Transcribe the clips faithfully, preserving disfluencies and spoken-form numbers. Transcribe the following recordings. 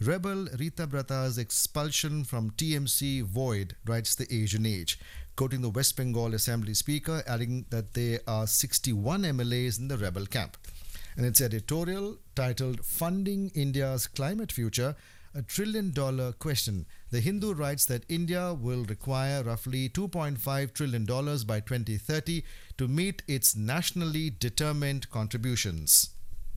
Rebel Rita Brata's expulsion from T M C void, writes the Asian Age, quoting the West Bengal Assembly Speaker, adding that there are sixty-one M L As in the rebel camp. In its editorial titled Funding India's Climate Future, a trillion dollar question, The Hindu writes that India will require roughly two point five trillion dollars by twenty thirty to meet its nationally determined contributions.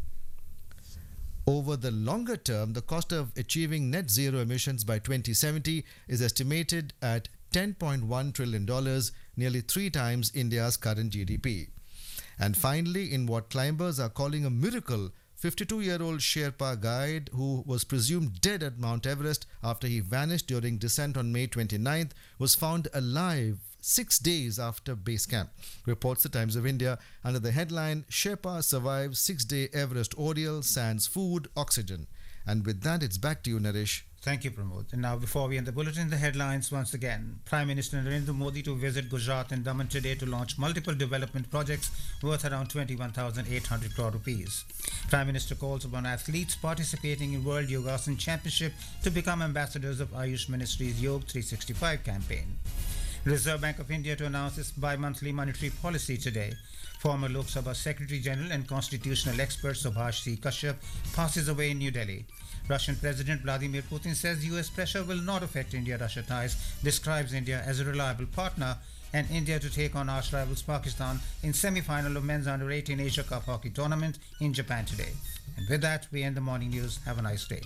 Over the longer term, the cost of achieving net zero emissions by twenty seventy is estimated at ten point one trillion dollars, nearly three times India's current G D P. And finally, in what climbers are calling a miracle, fifty-two-year-old Sherpa guide who was presumed dead at Mount Everest after he vanished during descent on May twenty-ninth was found alive six days after base camp, reports the Times of India under the headline, Sherpa survives six-day Everest ordeal, sans food, oxygen. And with that, it's back to you, Naresh. Thank you, Pramod. And now, before we end the bulletin, the headlines once again. Prime Minister Narendra Modi to visit Gujarat and Daman today to launch multiple development projects worth around twenty-one thousand eight hundred crore rupees. Prime Minister calls upon athletes participating in World Yogasan Championship to become ambassadors of Ayush Ministry's Yoga three sixty-five campaign. Reserve Bank of India to announce its bi-monthly monetary policy today. Former Lok Sabha Secretary General and constitutional expert Subhash C. Kashyap passes away in New Delhi. Russian President Vladimir Putin says U S pressure will not affect India-Russia ties, describes India as a reliable partner, and India to take on arch rivals Pakistan in semi-final of men's under eighteen Asia Cup hockey tournament in Japan today. And with that, we end the morning news. Have a nice day.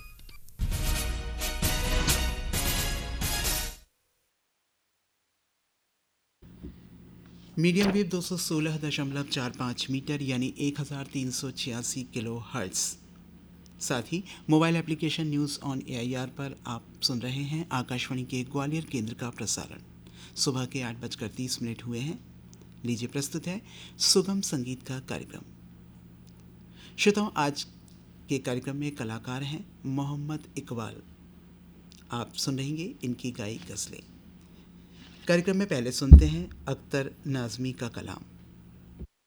Medium wave दो सौ सोलह दशमलव चार पाँच metre यानी एक हज़ार तीन सौ छियासी किलो हर्ट्स। साथ ही mobile application news on AIR पर आप सुन रहे हैं आकाशवाणी के ग्वालियर केंद्र का प्रसारण। सुबह के आठ बजकर तीस मिनट हुए हैं। लीजिए प्रस्तुत है सुगम संगीत का कार्यक्रम। श्रोताओं, आज के कार्यक्रम में कलाकार हैं मोहम्मद इकबाल। आप सुन रहेंगे इनकी गाई गज़लें। कार्यक्रम में पहले सुनते हैं अख्तर नाज़मी का कलाम।